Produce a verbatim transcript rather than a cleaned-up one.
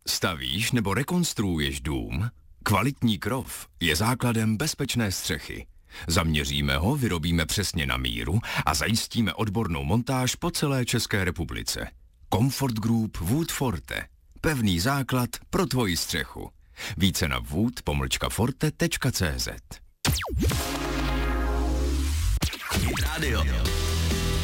Stavíš nebo rekonstruuješ dům? Kvalitní krov je základem bezpečné střechy. Zaměříme ho, vyrobíme přesně na míru a zajistíme odbornou montáž po celé České republice. Comfort Group Wood Forte. Pevný základ pro tvoji střechu. Více na wood forte tečka cé zet. Rádio.